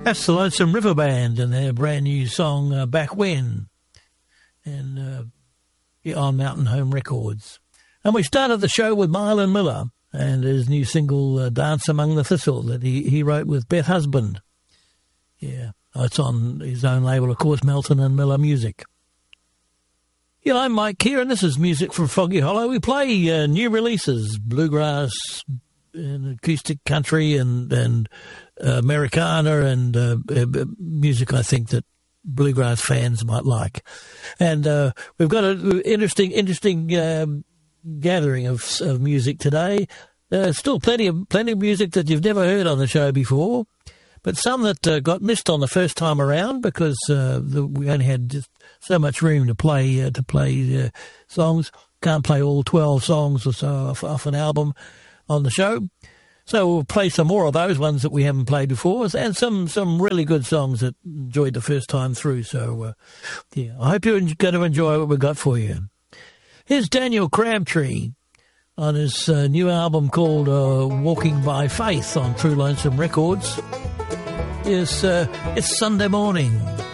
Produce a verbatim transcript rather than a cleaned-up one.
That's the Lonesome River Band and their brand new song, uh, Back When, and uh, yeah, on Mountain Home Records. And we started the show with Marlon Miller and his new single, uh, Dance Among the Thistle, that he, he wrote with Beth Husband. Yeah, it's on his own label, of course, Melton and Miller Music. Yeah, I'm Mike Kieran. This is music from Foggy Hollow. We play uh, new releases, bluegrass, and acoustic country, and and uh, Americana, and uh, uh, music I think that bluegrass fans might like. And uh, we've got an interesting, interesting um, gathering of of music today. Uh, still plenty of plenty of music that you've never heard on the show before, but some that uh, got missed on the first time around because uh, the, we only had just so much room to play uh, to play uh, songs. Can't play all twelve songs or so off, off an album on the show. So we'll play some more of those ones that we haven't played before, and some, some really good songs that enjoyed the first time through. So, uh, yeah, I hope you're going to enjoy what we've got for you. Here's Daniel Crabtree on his uh, new album called uh, Walking by Faith on True Lonesome Records. Yes, uh, it's Sunday morning.